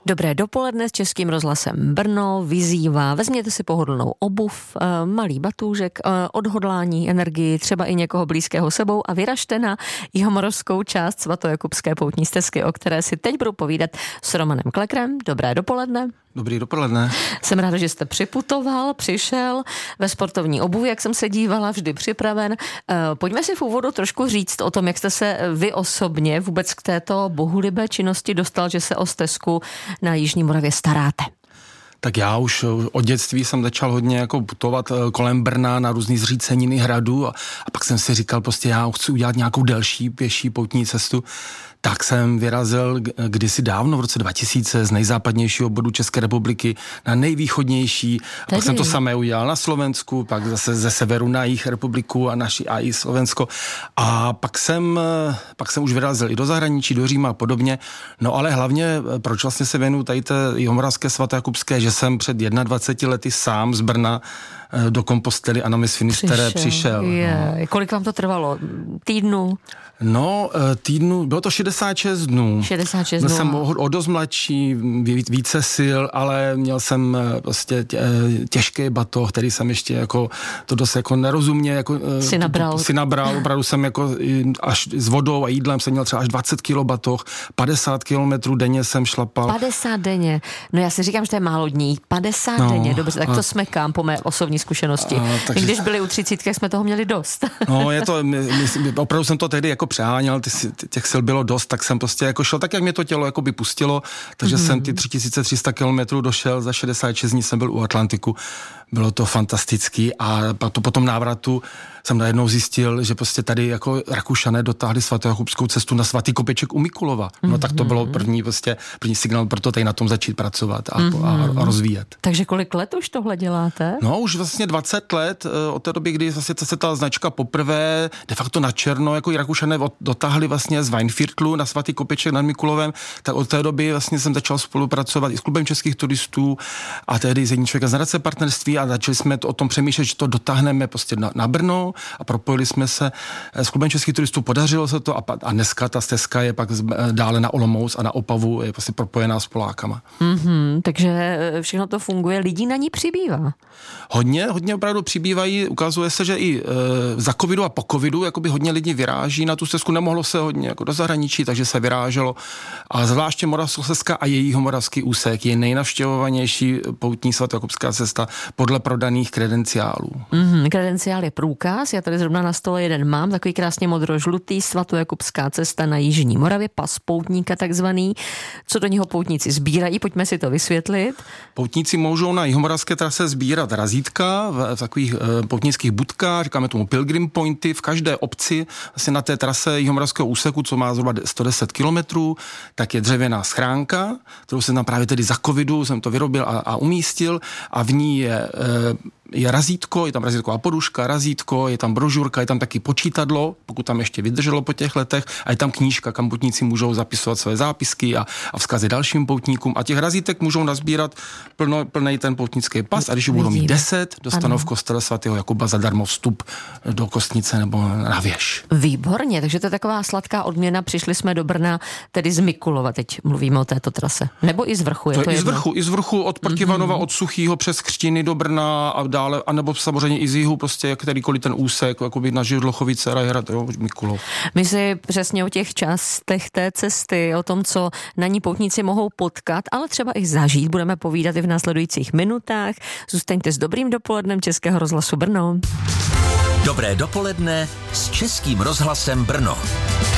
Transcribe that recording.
Dobré dopoledne s Českým rozhlasem Brno vyzývá, vezměte si pohodlnou obuv, malý batůžek, odhodlání, energii, třeba i někoho blízkého sebou a vyražte na jihomoravskou část svatojakubské poutní stezky, o které si teď budu povídat s Romanem Klekrem. Dobré dopoledne. Dobrý dopoledne. Jsem ráda, že jste připutoval, přišel ve sportovní obuvi, jak jsem se dívala, vždy připraven. Pojďme si v úvodu trošku říct o tom, jak jste se vy osobně vůbec k této bohulibé činnosti dostal, že se o stezku na Jižní Moravě staráte. Tak já už od dětství jsem začal hodně jako putovat kolem Brna na různý zříceniny hradu a pak jsem si říkal, prostě já chci udělat nějakou delší pěší poutní cestu. Tak jsem vyrazil kdysi dávno v roce 2000 z nejzápadnějšího bodu České republiky na nejvýchodnější. A pak jsem to samé udělal na Slovensku, pak zase ze severu na jih republiku a i Slovensko. A pak jsem už vyrazil i do zahraničí, do Říma a podobně. No ale hlavně, proč vlastně se věnuju tady té jihomoravské svatojakubské, že jsem před 21 lety sám z Brna do Kompostely a na Miss Finisterre přišel. No. Kolik vám to trvalo? Týdnu? No, bylo to 66 dnů. 66 dnů. Byl jsem o dost mladší, více sil, ale měl jsem prostě těžký batoh, který jsem ještě jako to dost jako nerozumně jako si nabral. Opravdu jsem jako až s vodou a jídlem jsem měl třeba až 20 kg batoh, 50 kilometrů denně jsem šlapal. 50 denně. No já si říkám, že to je málo dní. 50 denně, dobře, tak to smekám po mé osobní zkušenosti. Takže... Když byli u 30, jsme toho měli dost. No, je to, opravdu jsem to tehdy jako přeháněl, těch sil bylo dost, tak jsem prostě jako šel tak, jak mě to tělo jako by pustilo, takže jsem ty 3300 kilometrů došel, za 66 dní jsem byl u Atlantiku. Bylo to fantastický a po tom návratu jsem najednou zjistil, že prostě tady jako Rakušané dotáhli svatojakubskou cestu na svatý kopeček u Mikulova. No tak to bylo první signál pro to tady na tom začít pracovat a rozvíjet. Takže kolik let už tohle děláte? No už vlastně 20 let od té doby, kdy vlastně se ta značka poprvé de facto na černo, jako i Rakušané dotáhli vlastně z Weinviertlu na svatý kopeček nad Mikulovem, tak od té doby vlastně jsem začal spolupracovat i s klubem českých turistů a tehdy z jední člověka z nadace partnerství a začali jsme o tom přemýšlet, že to dotáhneme prostě na Brno a propojili jsme se s klubem českých turistů, podařilo se to a dneska ta stezka je pak dále na Olomouc a na Opavu je prostě propojená s Polákama. Takže všechno to funguje, lidí na ní přibývá. Hodně opravdu přibývají, ukazuje se, že i za covidu a po covidu jakoby hodně lidí vyráží na tu stezku, nemohlo se hodně jako do zahraničí, takže se vyráželo a zvláště Moravskoslezská a její moravský úsek je nejnavštěvovanější poutní svatojakubská cesta podle prodaných kredenciálů. Kredenciál je průkaz, já tady zrovna na stole jeden mám, takový krásně modro-žlutý, svatojakubská cesta na Jižní Moravě, pas poutníka takzvaný. Co do něho poutníci sbírají, pojďme si to vysvětlit. Poutníci můžou na jihomoravské trase sbírat razítka v takových poutnických budkách, říkáme tomu pilgrim pointy, v každé obci, vlastně na té trase jihomoravského úseku, co má zhruba 110 kilometrů, tak je dřevěná schránka, kterou jsem tam právě tedy za covidu jsem to vyrobil a umístil a v ní je razítko, je tam razítková poduška, razítko, je tam brožurka, je tam taky počítadlo, pokud tam ještě vydrželo po těch letech, a je tam knížka, kam poutníci můžou zapisovat své zápisky a vzkazy dalším poutníkům. A těch razítek můžou nazbírat plný ten poutnický pas a když budou mít 10, dostanou v kostele svatého Jakuba zadarmo vstup do kostnice nebo na věž. Výborně, takže to je taková sladká odměna. Přišli jsme do Brna, tedy z Mikulova, teď mluvíme o této trase. Nebo i z vrchu, je to i z vrchu od Protivanova, od Suchýho přes Křtiny do Brna a dále, anebo samozřejmě i z jihu, prostě kterýkoliv ten úsek, jakoby na Židlochovice, Rajhrad, Mikulov. My si přesně o těch částech té cesty, o tom, co na ní poutníci mohou potkat, ale třeba i zažít, budeme povídat i v následujících minutách. Zůstaňte s dobrým dopolednem Českého rozhlasu Brno. Dobré dopoledne s Českým rozhlasem Brno.